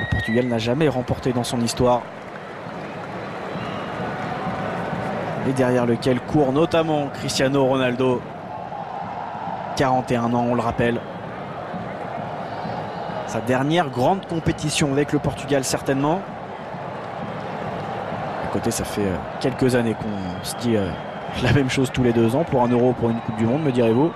Le Portugal n'a jamais remporté dans son histoire. Et derrière lequel court notamment Cristiano Ronaldo. 41 ans, on le rappelle. Sa dernière grande compétition avec le Portugal, certainement. À côté, ça fait quelques années qu'on se dit la même chose tous les 2 ans, pour un Euro, pour une Coupe du Monde, me direz-vous.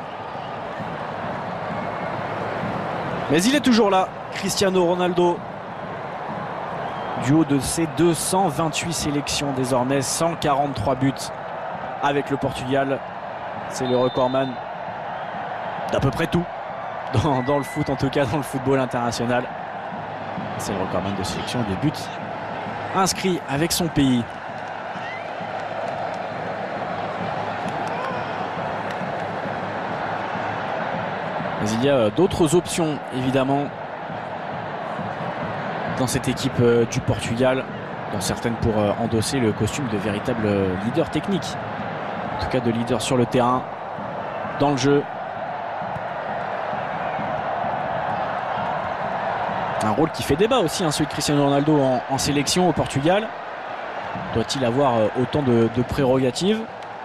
Mais il est toujours là, Cristiano Ronaldo. Du haut de ses 228 sélections désormais, 143 buts avec le Portugal. C'est le recordman d'à peu près tout dans le foot, en tout cas dans le football international. C'est le recordman de sélection de buts inscrits avec son pays. Mais il y a d'autres options évidemment dans cette équipe du Portugal, dont certaines pour endosser le costume de véritable leader technique, en tout cas de leader sur le terrain, dans le jeu. Un rôle qui fait débat aussi, celui de Cristiano Ronaldo en sélection au Portugal. Doit-il avoir autant de prérogatives?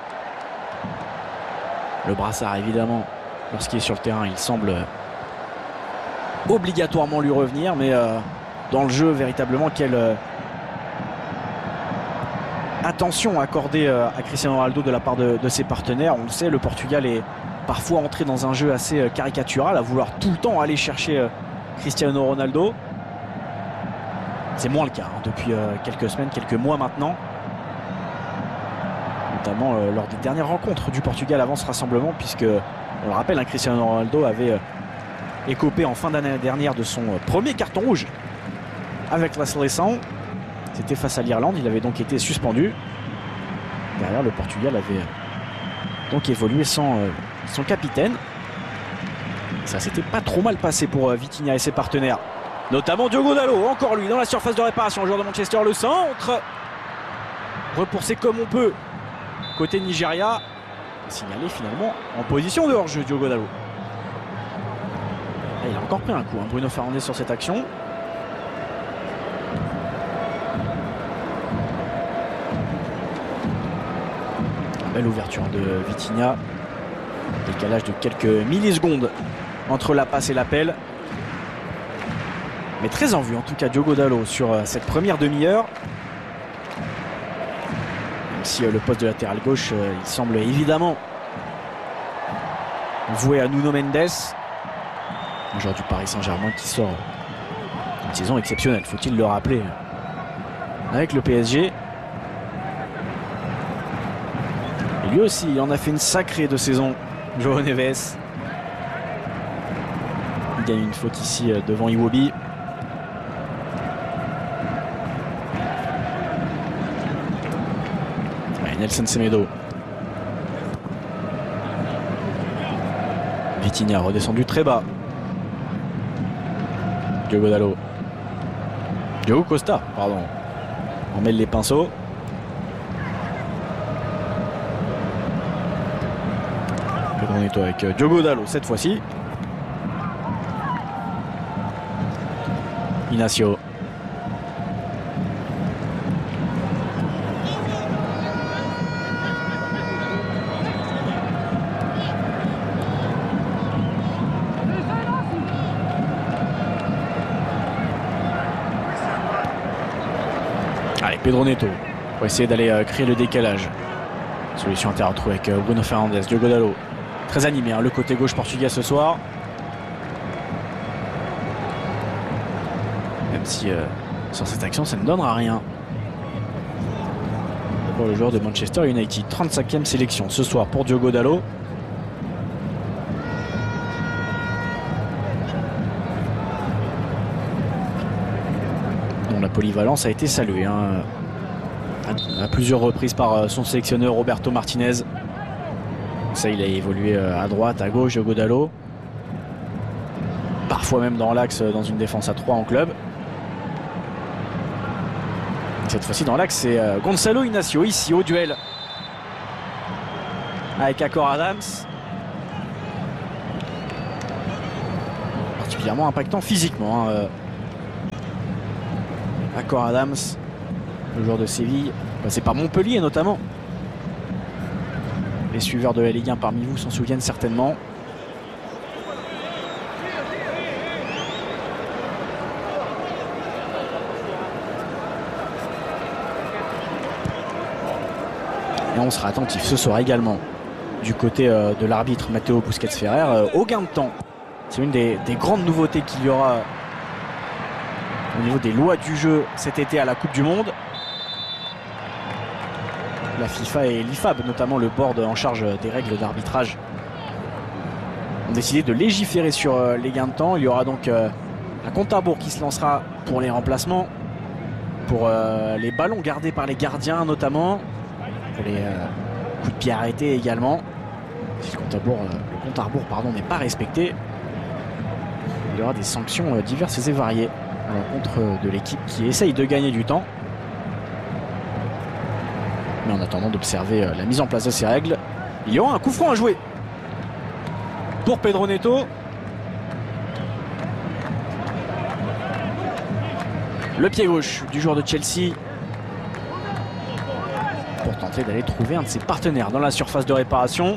Le brassard, évidemment, lorsqu'il est sur le terrain, il semble obligatoirement lui revenir, mais dans le jeu, véritablement, quelle attention accordée à Cristiano Ronaldo de la part de ses partenaires. On le sait, le Portugal est parfois entré dans un jeu assez caricatural, à vouloir tout le temps aller chercher Cristiano Ronaldo. C'est moins le cas depuis quelques semaines, quelques mois maintenant. Notamment lors des dernières rencontres du Portugal avant ce rassemblement, puisque, on le rappelle, Cristiano Ronaldo avait écopé en fin d'année dernière de son premier carton rouge avec la sélection. C'était face à l'Irlande, il avait donc été suspendu. Derrière, le Portugal avait donc évolué sans son capitaine. Ça s'était pas trop mal passé pour Vitinha et ses partenaires, notamment Diogo Dalot, encore lui dans la surface de réparation, joueur de Manchester, le centre repoussé comme on peut côté Nigeria, signalé finalement en position de hors-jeu. Diogo Dalot, il a encore pris un coup, Bruno Fernandes, sur cette action. Belle ouverture de Vitinha, décalage de quelques millisecondes entre la passe et l'appel, mais très en vue en tout cas Diogo Dalot sur cette première demi-heure, même si le poste de latéral gauche il semble évidemment voué à Nuno Mendes, un joueur du Paris Saint-Germain qui sort une saison exceptionnelle, faut-il le rappeler, avec le PSG. Et lui aussi, il en a fait une sacrée de saison, João Neves. Il gagne une faute ici devant Iwobi. Et Nelson Semedo. Vitinha redescendu très bas. Diogo Dalot. Diogo Costa, pardon. On mêle les pinceaux. Pedro Neto avec Diogo Dalot cette fois-ci. Inacio. Allez, Pedro Neto pour essayer d'aller créer le décalage. Solution à retrouver avec Bruno Fernandes. Diogo Dalot, très animé, le côté gauche portugais ce soir. Même si sur cette action ça ne donnera rien pour le joueur de Manchester United. 35e sélection ce soir pour Diogo Dalot. Dont la polyvalence a été saluée à plusieurs reprises par son sélectionneur Roberto Martinez. Ça, il a évolué à droite, à gauche, Diogo Dalot. Parfois même dans l'axe, dans une défense à 3 en club. Cette fois-ci dans l'axe, c'est Gonçalo Inacio ici au duel avec Akor Adams. Particulièrement impactant physiquement Accord Adams, le joueur de Séville, passé par Montpellier notamment. Les suiveurs de la Ligue 1 parmi vous s'en souviennent certainement. Et on sera attentif ce soir également du côté de l'arbitre Matteo Busquets-Ferrer au gain de temps. C'est une des grandes nouveautés qu'il y aura au niveau des lois du jeu cet été à la Coupe du Monde. La FIFA et l'IFAB, notamment le board en charge des règles d'arbitrage, ont décidé de légiférer sur les gains de temps. Il y aura donc un compte à rebours qui se lancera pour les remplacements, pour les ballons gardés par les gardiens notamment, pour les coups de pied arrêtés également. Si le compte à rebours n'est pas respecté, il y aura des sanctions diverses et variées à l'encontre de l'équipe qui essaye de gagner du temps. Mais en attendant d'observer la mise en place de ces règles, il y aura un coup franc à jouer pour Pedro Neto. Le pied gauche du joueur de Chelsea pour tenter d'aller trouver un de ses partenaires dans la surface de réparation.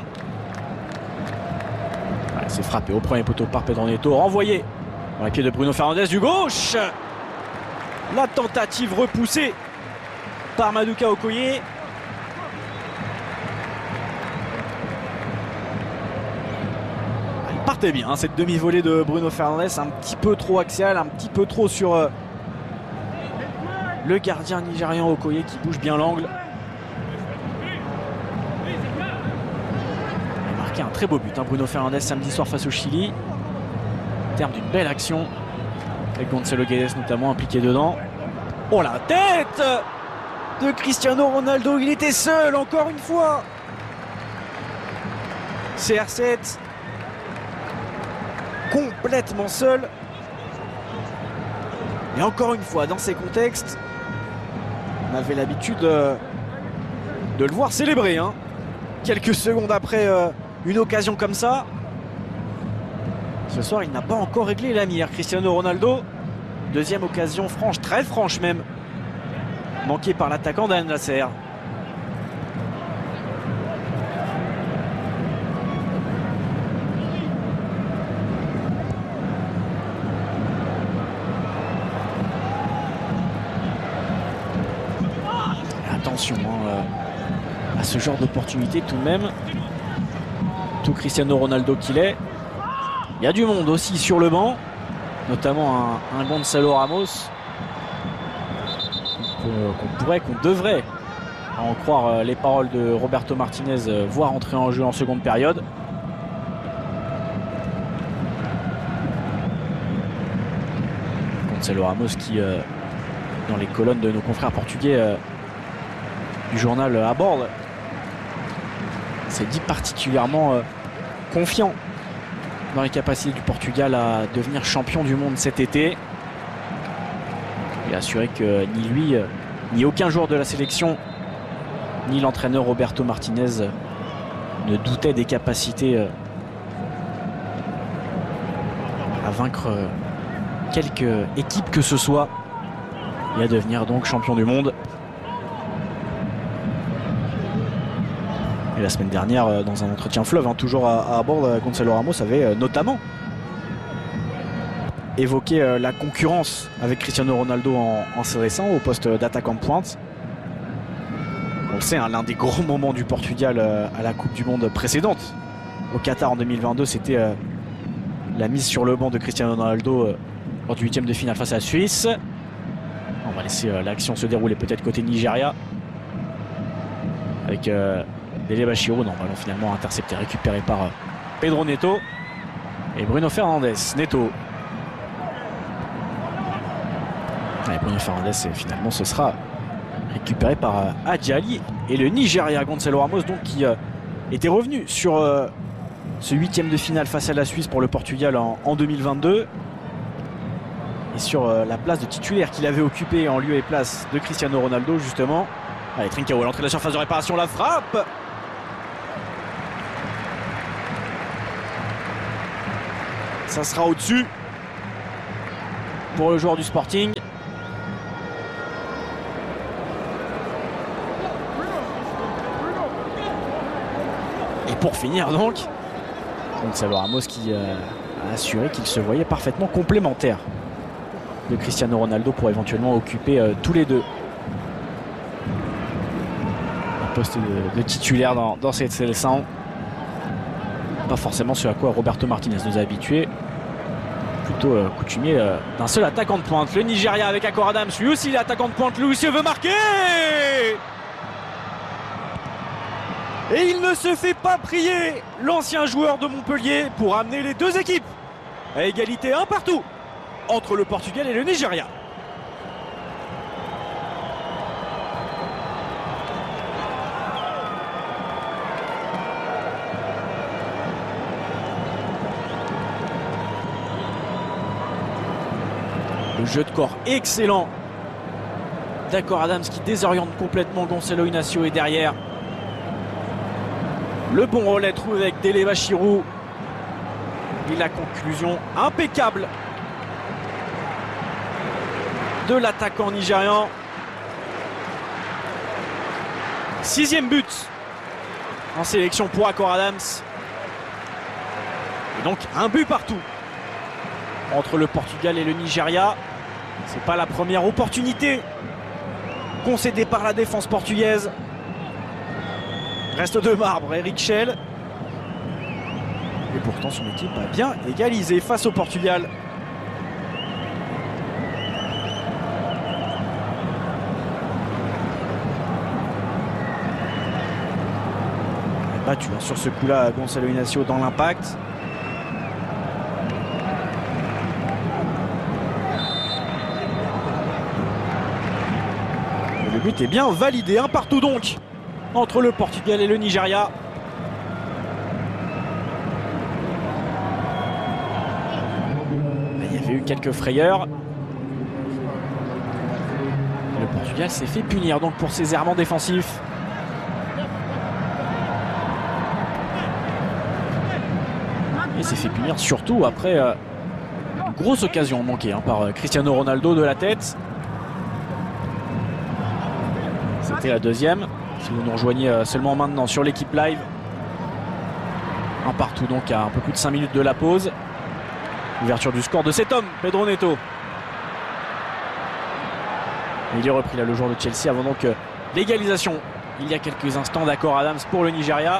C'est frappé au premier poteau par Pedro Neto, renvoyé dans les pieds de Bruno Fernandes du gauche. La tentative repoussée par Maduka Okoye. Elle partait bien hein, cette demi-volée de Bruno Fernandes, un petit peu trop axiale, un petit peu trop sur le gardien nigérian Okoye qui bouge bien l'angle. Un très beau but, hein, Bruno Fernandes samedi soir face au Chili. Au terme d'une belle action avec Gonzalo Guedes notamment impliqué dedans. Oh la tête de Cristiano Ronaldo, il était seul encore une fois. CR7 complètement seul. Et encore une fois dans ces contextes, on avait l'habitude de le voir célébrer hein. Quelques secondes après une occasion comme ça. Ce soir, il n'a pas encore réglé la mire. Cristiano Ronaldo, deuxième occasion franche, très franche même, manquée par l'attaquant d'Al Nassr. Attention à ce genre d'opportunité tout de même. Tout Cristiano Ronaldo qu'il est. Il y a du monde aussi sur le banc, notamment un Gonzalo Ramos qu'on devrait, à en croire les paroles de Roberto Martinez, voir entrer en jeu en seconde période. Gonzalo Ramos qui, dans les colonnes de nos confrères portugais du journal à bord, s'est dit particulièrement confiant dans les capacités du Portugal à devenir champion du monde cet été. Il a assuré que ni lui, ni aucun joueur de la sélection, ni l'entraîneur Roberto Martinez ne doutaient des capacités à vaincre quelque équipe que ce soit et à devenir donc champion du monde. Et la semaine dernière, dans un entretien fleuve, hein, toujours à bord, Gonzalo Ramos avait notamment évoqué la concurrence avec Cristiano Ronaldo en s'adressant au poste d'attaquant de pointe. On le sait, hein, l'un des gros moments du Portugal à la Coupe du Monde précédente, au Qatar en 2022, c'était la mise sur le banc de Cristiano Ronaldo lors du 8e de finale face à la Suisse. On va laisser l'action se dérouler peut-être côté Nigeria avec Dele Bashiru, non, ballon finalement intercepté, récupéré par Pedro Neto et Bruno Fernandes. Neto. Et Bruno Fernandes, et finalement ce sera récupéré par Adjali et le Nigeria. Gonzalo Ramos donc qui était revenu sur ce 8e de finale face à la Suisse pour le Portugal en 2022 et sur la place de titulaire qu'il avait occupée en lieu et place de Cristiano Ronaldo justement. Allez, Trincao à l'entrée de la surface de réparation, la frappe. Ça sera au-dessus pour le joueur du Sporting. Et pour finir donc, Gonzalo Ramos qui a assuré qu'il se voyait parfaitement complémentaire de Cristiano Ronaldo pour éventuellement occuper tous les deux un poste de titulaire dans cette sélection. Pas forcément ce à quoi Roberto Martinez nous a habitués. Plutôt coutumier d'un seul attaquant de pointe. Le Nigeria avec Akor Adams, lui aussi l'attaquant de pointe. Lucio veut marquer et il ne se fait pas prier, l'ancien joueur de Montpellier, pour amener les deux équipes à égalité un partout entre le Portugal et le Nigeria. Le jeu de corps excellent d'Akor Adams qui désoriente complètement Gonzalo Inacio et derrière. Le bon relais trouvé avec Dele Bashiru. Et la conclusion impeccable de l'attaquant nigérian. 6e but en sélection pour Akor Adams. Et donc un but partout entre le Portugal et le Nigeria. C'est pas la première opportunité concédée par la défense portugaise. Reste de marbre Eric Schell. Et pourtant son équipe a bien égalisé face au Portugal. Battu sur ce coup-là Gonzalo Inacio dans l'impact. Le but est bien validé, un partout donc entre le Portugal et le Nigeria. Il y avait eu quelques frayeurs. Le Portugal s'est fait punir donc pour ses errements défensifs. Et s'est fait punir surtout après une grosse occasion manquée par Cristiano Ronaldo de la tête. C'était la deuxième. Si vous nous rejoignez seulement maintenant sur l'équipe live. Un partout donc à un peu plus de 5 minutes de la pause. Ouverture du score de cet homme, Pedro Neto. Il est repris là le joueur de Chelsea avant donc l'égalisation il y a quelques instants d'Akor Adams pour le Nigeria.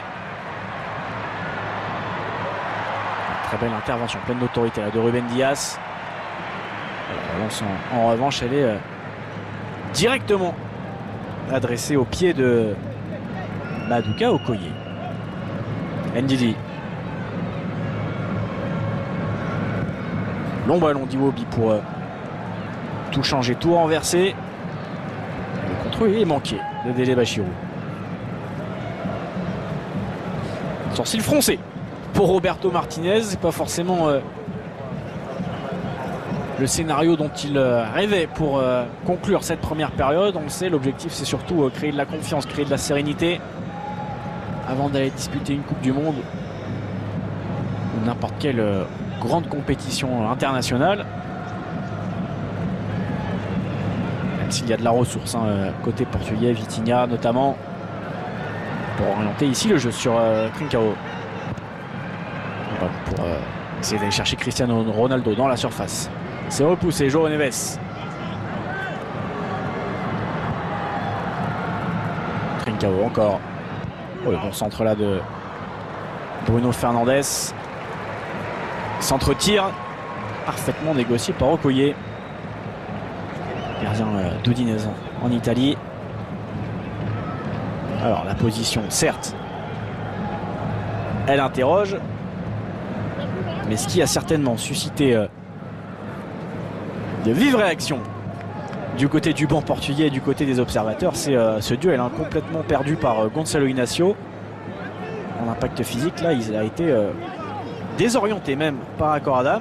Très belle intervention, pleine d'autorité là de Ruben Dias. La relance en revanche elle est directement adressée au pied de Maduka Okoye. Ndidi. Long ballon d'Iwobi pour tout changer, tout renverser. Le contrôle est manqué de Dele Bashiru. Sourcil froncé pour Roberto Martinez. C'est pas forcément le scénario dont il rêvait pour conclure cette première période. On le sait, l'objectif c'est surtout créer de la confiance, créer de la sérénité avant d'aller disputer une Coupe du Monde ou n'importe quelle grande compétition internationale. Même s'il y a de la ressource côté portugais, Vitinha notamment, pour orienter ici le jeu sur Trincao. Pour essayer d'aller chercher Cristiano Ronaldo dans la surface. C'est repoussé, João Neves. Trincao encore. Oh, le bon centre là de Bruno Fernandes. Centre-tir parfaitement négocié par Okoye. Gardien d'Udinese en Italie. Alors la position, certes, elle interroge. Mais ce qui a certainement suscité de vives réactions du côté du banc portugais et du côté des observateurs, c'est ce duel complètement perdu par Gonzalo Inacio. En impact physique, là, il a été désorienté même par Akor Adams.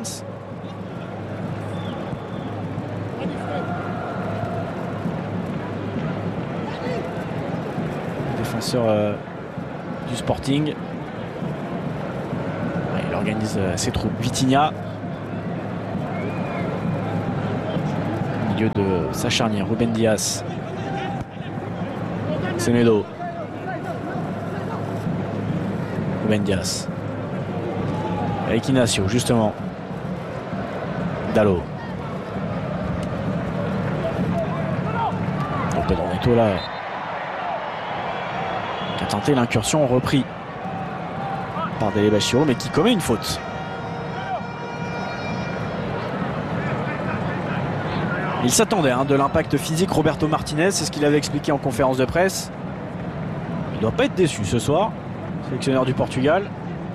Défenseur du Sporting. Il organise ses troupes. Vitinha. Au milieu de sa charnière, Ruben Dias. Ruben Dias. Avec Inacio, justement. Dalot. Pedro Neto là qui a tenté l'incursion, repris par Dele Bashiru, mais qui commet une faute. Il s'attendait de l'impact physique Roberto Martinez, c'est ce qu'il avait expliqué en conférence de presse. Il ne doit pas être déçu ce soir, sélectionneur du Portugal.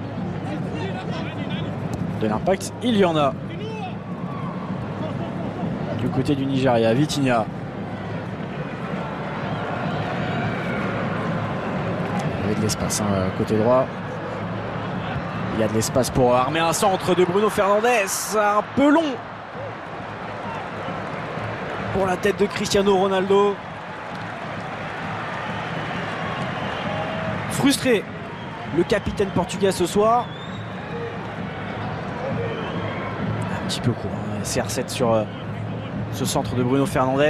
De l'impact, il y en a. Du côté du Nigeria, Vitinha. Il y a de l'espace côté droit. Il y a de l'espace pour armer un centre de Bruno Fernandes. Un peu long pour la tête de Cristiano Ronaldo. Frustré le capitaine portugais ce soir. Un petit peu court. CR7 sur ce centre de Bruno Fernandes.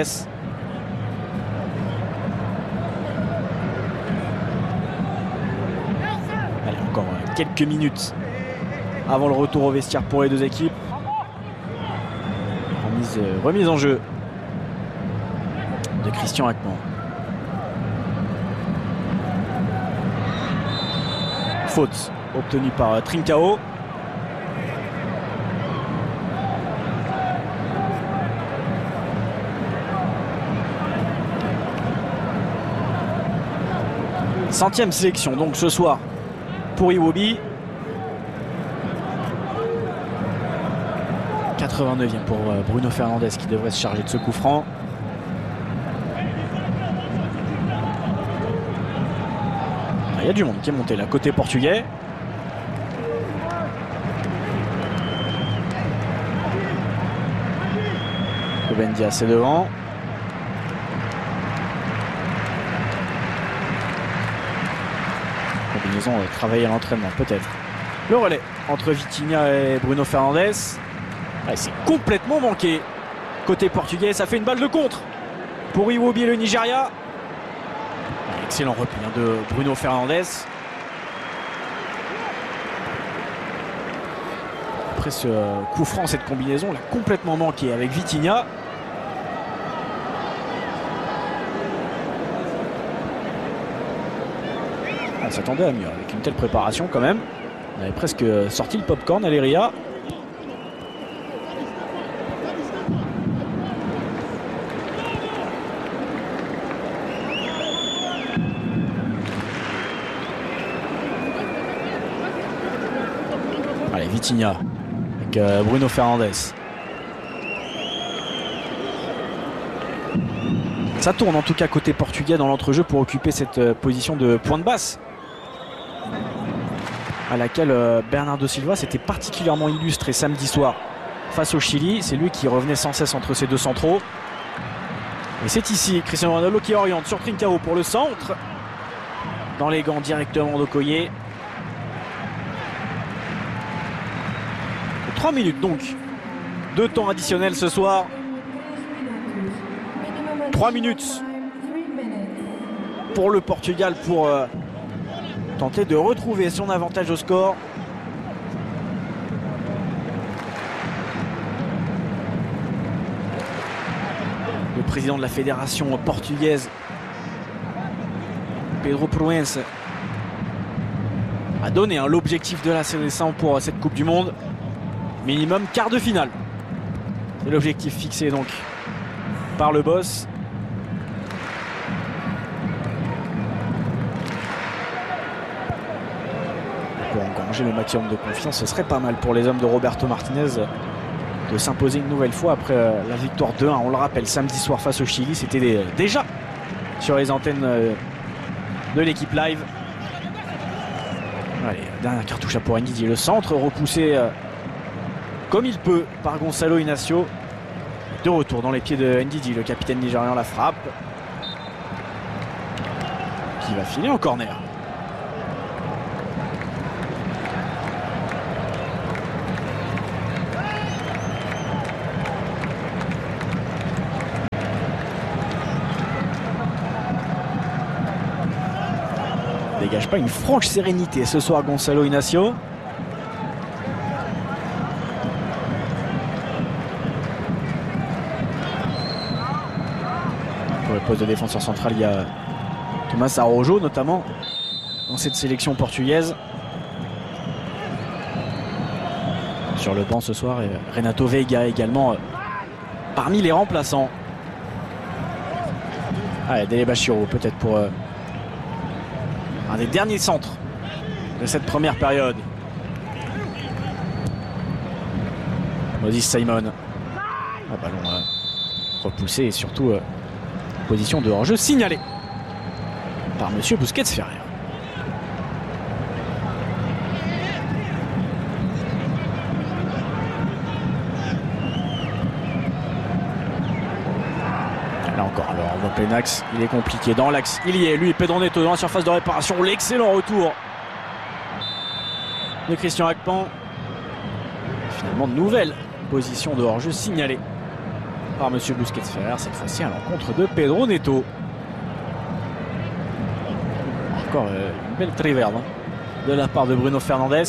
Allez, encore quelques minutes avant le retour au vestiaire pour les deux équipes. Remise en jeu de Christian Acman. Faute obtenue par Trincao. Centième sélection donc ce soir pour Iwobi. 89e pour Bruno Fernandes qui devrait se charger de ce coup franc. Il y a du monde qui est monté là côté portugais. Ruben Dias est devant. Combinaison travailler à l'entraînement peut-être. Le relais entre Vitinha et Bruno Fernandes. C'est complètement manqué côté portugais. Ça fait une balle de contre pour Iwobi et le Nigeria. Excellent repli de Bruno Fernandes. Après ce coup franc, cette combinaison l'a complètement manqué avec Vitinha. On s'attendait à mieux avec une telle préparation quand même. On avait presque sorti le popcorn à l'Eria. Allez, Vitinha avec Bruno Fernandes. Ça tourne en tout cas côté portugais dans l'entrejeu pour occuper cette position de pointe basse à laquelle Bernardo Silva s'était particulièrement illustré samedi soir face au Chili. C'est lui qui revenait sans cesse entre ces deux centraux. Et c'est ici Cristiano Ronaldo qui oriente sur Trincao pour le centre. Dans les gants directement d'Okoye. 3 minutes donc de temps additionnel ce soir. 3 minutes pour le Portugal pour tenter de retrouver son avantage au score. Le président de la fédération portugaise, Pedro Proença, a donné l'objectif de la sélection pour cette Coupe du Monde. Minimum quart de finale. C'est l'objectif fixé donc par le boss. Pour engranger le maximum de confiance, ce serait pas mal pour les hommes de Roberto Martinez de s'imposer une nouvelle fois après la victoire 2-1. On le rappelle, samedi soir face au Chili, c'était déjà sur les antennes de l'équipe live. Allez, dernière cartouche à pour Ndidi. Le centre repoussé comme il peut par Gonçalo Inacio. De retour dans les pieds de Ndidi, le capitaine nigérian. La frappe qui va filer en corner. dégage pas une franche sérénité ce soir, Gonçalo Inacio. Pour le poste de défenseur central, il y a Thomas Araujo notamment dans cette sélection portugaise. Sur le banc ce soir, et Renato Veiga également parmi les remplaçants. Dele Bashiru peut-être pour un des derniers centres de cette première période. Moses Simon. Ballon repoussé et surtout position de hors-jeu signalée par Monsieur Busquets-Ferrer. Là encore, alors en plein axe, il est compliqué. Dans l'axe, il y est, lui, Pedro Neto dans la surface de réparation. L'excellent retour de Christian Akpan. Finalement, nouvelle position de hors-jeu signalée par Monsieur Busquets-Ferrer, cette fois-ci à l'encontre de Pedro Neto. Encore une belle triverbe de la part de Bruno Fernandes.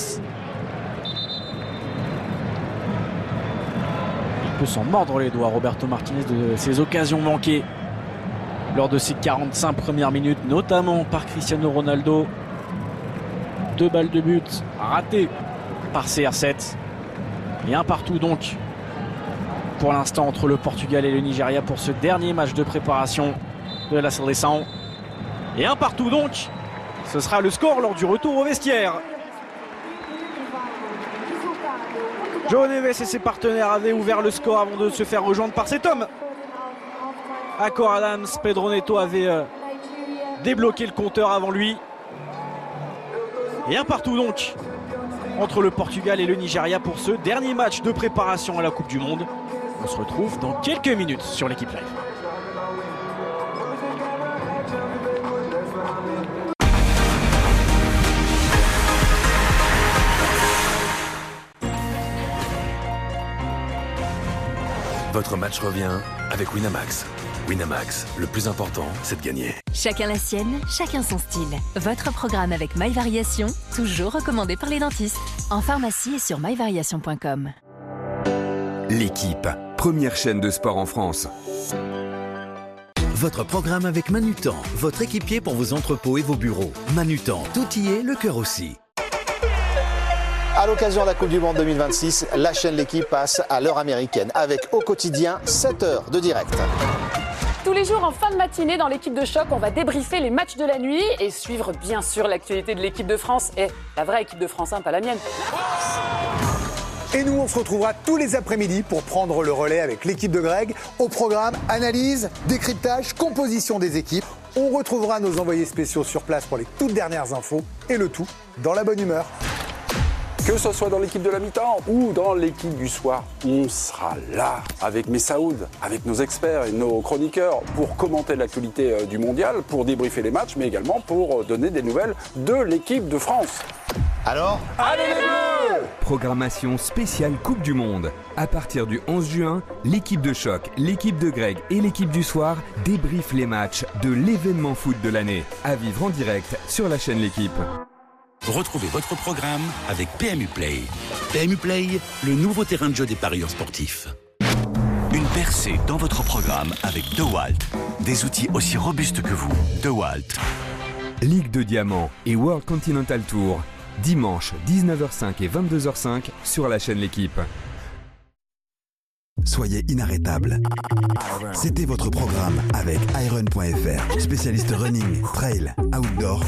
Il peut s'en mordre les doigts, Roberto Martinez, de ses occasions manquées lors de ces 45 premières minutes, notamment par Cristiano Ronaldo. 2 balles de but ratées par CR7. Et un partout donc pour l'instant entre le Portugal et le Nigeria pour ce dernier match de préparation de la Seleção. Et un partout donc, ce sera le score lors du retour au vestiaire. João Neves et ses partenaires avaient ouvert le score avant de se faire rejoindre par cet homme. Akor Adams, Pedro Neto avait débloqué le compteur avant lui. Et un partout donc entre le Portugal et le Nigeria pour ce dernier match de préparation à la Coupe du Monde. On se retrouve dans quelques minutes sur l'équipe live. Votre match revient avec Winamax. Winamax, le plus important, c'est de gagner. Chacun la sienne, chacun son style. Votre programme avec MyVariation, toujours recommandé par les dentistes. En pharmacie et sur myvariation.com. L'équipe, première chaîne de sport en France. Votre programme avec Manutan, votre équipier pour vos entrepôts et vos bureaux. Manutan, tout y est, le cœur aussi. À l'occasion de la Coupe du Monde 2026, la chaîne L'équipe passe à l'heure américaine avec au quotidien 7 heures de direct. Tous les jours en fin de matinée dans l'équipe de choc, on va débriefer les matchs de la nuit et suivre bien sûr l'actualité de l'équipe de France. Et la vraie équipe de France, pas la mienne. Et nous, on se retrouvera tous les après-midi pour prendre le relais avec l'équipe de Greg. Au programme, analyse, décryptage, composition des équipes. On retrouvera nos envoyés spéciaux sur place pour les toutes dernières infos et le tout dans la bonne humeur. Que ce soit dans l'équipe de la mi-temps ou dans l'équipe du soir, on sera là avec Messaoud, avec nos experts et nos chroniqueurs pour commenter l'actualité du mondial, pour débriefer les matchs, mais également pour donner des nouvelles de l'équipe de France. Alors, allez les Bleus! Programmation spéciale Coupe du Monde. À partir du 11 juin, l'équipe de choc, l'équipe de Greg et l'équipe du soir débriefent les matchs de l'événement foot de l'année. À vivre en direct sur la chaîne L'équipe. Retrouvez votre programme avec PMU Play. PMU Play, le nouveau terrain de jeu des parieurs sportifs. Une percée dans votre programme avec DeWalt. Des outils aussi robustes que vous. DeWalt. Ligue de Diamant et World Continental Tour. Dimanche 19h05 et 22h05 sur la chaîne L'équipe. Soyez inarrêtables. C'était votre programme avec Iron.fr, spécialiste running, trail, outdoor